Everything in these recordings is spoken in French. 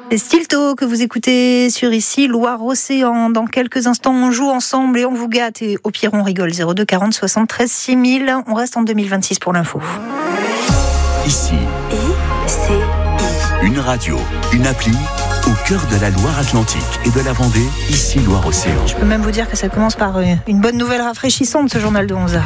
C'est Stilto que vous écoutez sur ici, Loire-Océan. Dans quelques instants, on joue ensemble et on vous gâte. Et au pire, on rigole. 02 40 73 6000. On reste en 2026 pour l'info. Ici, ICI. une radio, une appli au cœur de la Loire-Atlantique et de la Vendée. Ici, Loire-Océan. Je peux même vous dire que ça commence par une bonne nouvelle rafraîchissante, ce journal de 11h.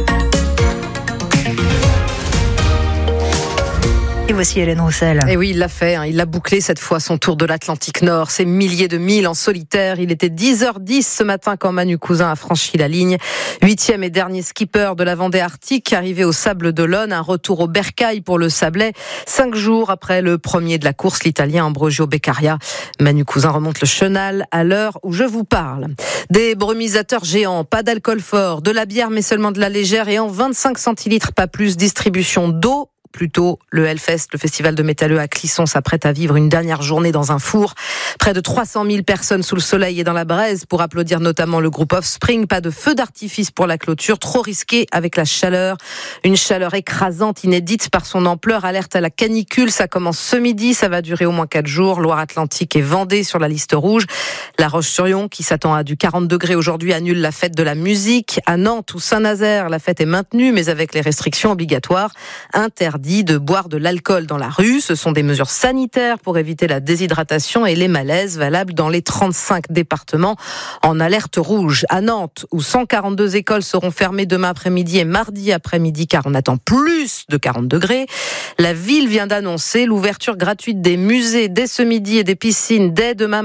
Et voici Hélène Roussel. Et oui, il l'a fait. Il a bouclé cette fois son tour de l'Atlantique Nord. Ces milliers de milles en solitaire. Il était 10h10 ce matin quand Manu Cousin a franchi la ligne. 8e et dernier skipper de la Vendée Arctique, arrivé au Sable d'Olonne. Un retour au bercail pour le Sablais. 5 jours après le premier de la course, l'Italien Ambrogio Beccaria. Manu Cousin remonte le Chenal à l'heure où je vous parle. Des brumisateurs géants, pas d'alcool fort, de la bière mais seulement de la légère et en 25 centilitres, pas plus. Distribution d'eau. Plutôt, le Hellfest, le festival de métalleux à Clisson, s'apprête à vivre une dernière journée dans un four. Près de 300 000 personnes sous le soleil et dans la braise pour applaudir notamment le groupe Offspring. Pas de feu d'artifice pour la clôture, trop risqué avec la chaleur. Une chaleur écrasante, inédite par son ampleur. Alerte à la canicule, ça commence ce midi, ça va durer au moins 4 jours. Loire-Atlantique et Vendée sur la liste rouge. La Roche-sur-Yon, qui s'attend à du 40 degrés aujourd'hui, annule la fête de la musique. À Nantes ou Saint-Nazaire, la fête est maintenue, mais avec les restrictions obligatoires. Interdit de boire de l'alcool dans la rue. Ce sont des mesures sanitaires pour éviter la déshydratation et les malaises, valables dans les 35 départements en alerte rouge. À Nantes, où 142 écoles seront fermées demain après-midi et mardi après-midi, car on attend plus de 40 degrés. La ville vient d'annoncer l'ouverture gratuite des musées dès ce midi et des piscines dès demain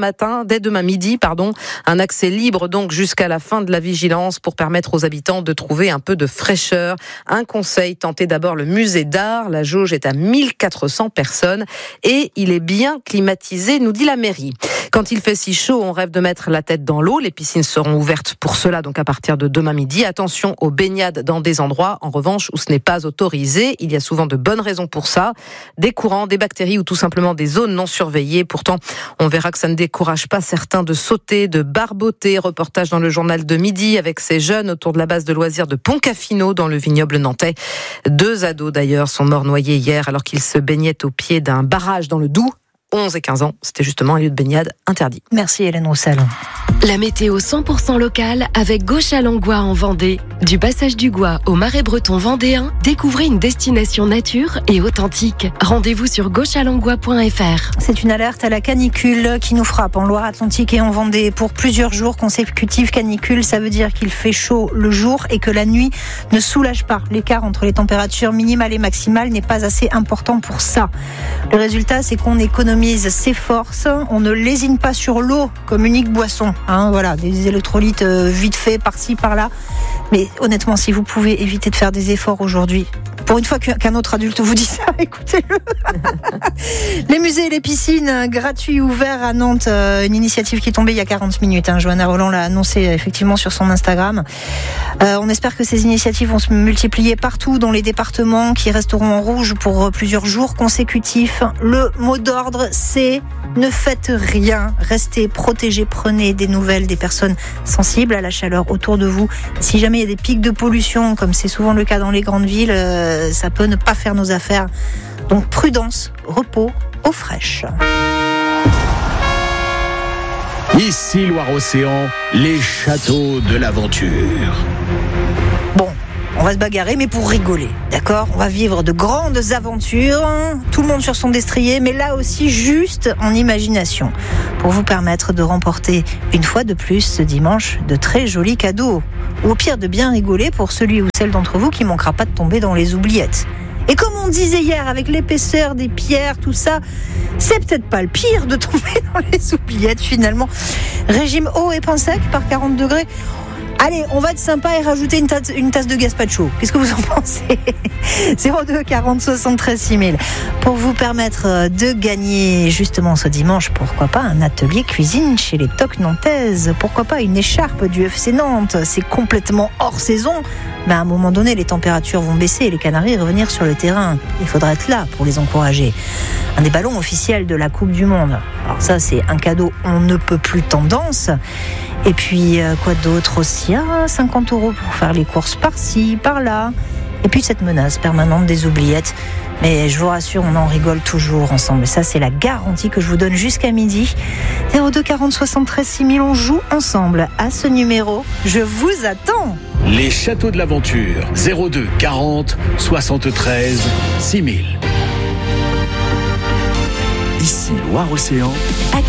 midi. Un accès libre donc jusqu'à la fin de la vigilance pour permettre aux habitants de trouver un peu de fraîcheur. Un conseil, tentez d'abord le musée d'art. La jauge est à 1400 personnes et il est bien climatisé, nous dit la mairie. Quand il fait si chaud, on rêve de mettre la tête dans l'eau. Les piscines seront ouvertes pour cela, donc à partir de demain midi. Attention aux baignades dans des endroits, en revanche, où ce n'est pas autorisé. Il y a souvent de bonnes raisons pour ça. Des courants, des bactéries ou tout simplement des zones non surveillées. Pourtant, on verra que ça ne décourage pas certains de sauter, de barboter. Reportage dans le journal de midi avec ces jeunes autour de la base de loisirs de Pont-Caffino dans le vignoble nantais. 2 ados d'ailleurs sont morts noyés hier alors qu'ils se baignaient au pied d'un barrage dans le Doubs. 11 et 15 ans, c'était justement un lieu de baignade interdit. Merci Hélène Roussel. La météo 100% locale avec Gauche-à-Langlois en Vendée. Du passage du Gois au Marais breton vendéen, découvrez une destination nature et authentique. Rendez-vous sur gauchealanglois.fr. C'est une alerte à la canicule qui nous frappe en Loire-Atlantique et en Vendée pour plusieurs jours consécutifs. Canicule, ça veut dire qu'il fait chaud le jour et que la nuit ne soulage pas. L'écart entre les températures minimales et maximales n'est pas assez important pour ça. Le résultat, c'est qu'on économise ses forces. On ne lésine pas sur l'eau comme unique boisson. Voilà, des électrolytes vite fait par-ci, par-là. Mais honnêtement, si vous pouvez éviter de faire des efforts aujourd'hui, pour une fois qu'un autre adulte vous dit ça, écoutez-le. Les musées et les piscines gratuits ouverts à Nantes, une initiative qui est tombée il y a 40 minutes. Johanna Roland l'a annoncé effectivement sur son Instagram. On espère que ces initiatives vont se multiplier partout dans les départements qui resteront en rouge pour plusieurs jours consécutifs. Le mot d'ordre, c'est ne faites rien, restez protégés, prenez des nouvelles des personnes sensibles à la chaleur autour de vous. Si jamais il y a des pics de pollution, comme c'est souvent le cas dans les grandes villes, ça peut ne pas faire nos affaires. Donc prudence, repos, eau fraîche. Ici, Loire-Océan, les châteaux de l'aventure. Bon, on va se bagarrer, mais pour rigoler, d'accord ? On va vivre de grandes aventures, tout le monde sur son destrier, mais là aussi juste en imagination, pour vous permettre de remporter une fois de plus ce dimanche de très jolis cadeaux. Ou au pire de bien rigoler pour celui ou celle d'entre vous qui manquera pas de tomber dans les oubliettes. Et comme on disait hier, avec l'épaisseur des pierres, tout ça, c'est peut-être pas le pire de tomber dans les oubliettes finalement. Régime eau et pain sec par 40 degrés. Allez, on va être sympa et rajouter une tasse de gazpacho. Qu'est-ce que vous en pensez ? 02 40 73 6000. Pour vous permettre de gagner justement ce dimanche, pourquoi pas un atelier cuisine chez les Tocs nantaises ? Pourquoi pas une écharpe du FC Nantes ? C'est complètement hors saison. Mais à un moment donné, les températures vont baisser et les Canaries revenir sur le terrain. Il faudra être là pour les encourager. Un des ballons officiels de la Coupe du Monde. Alors ça, c'est un cadeau on ne peut plus tendance. Et puis, quoi d'autre aussi ? 50 € pour faire les courses par-ci, par-là. Et puis cette menace permanente des oubliettes. Mais je vous rassure, on en rigole toujours ensemble. Et ça, c'est la garantie que je vous donne jusqu'à midi. 02 40 73 6000, on joue ensemble à ce numéro. Je vous attends. Les châteaux de l'aventure, 02 40 73 6000. Ici Loire-Océan.